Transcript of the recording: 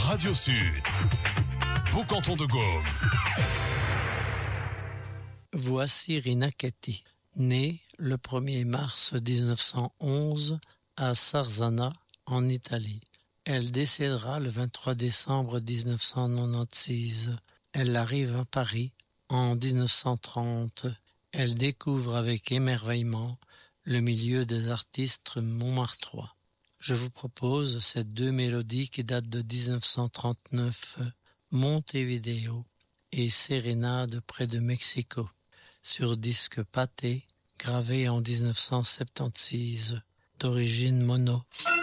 Radio Sud, vos cantons de Gaume. Voici Rina Ketty, née le 1er mars 1911 à Sarzana, en Italie. Elle décédera le 23 décembre 1996. Elle arrive à Paris en 1930. Elle découvre avec émerveillement le milieu des artistes montmartrois. Je vous propose ces deux mélodies qui datent de 1939, Montevideo et Sérénade près de Mexico, sur disque pâté, gravé en 1976, d'origine mono.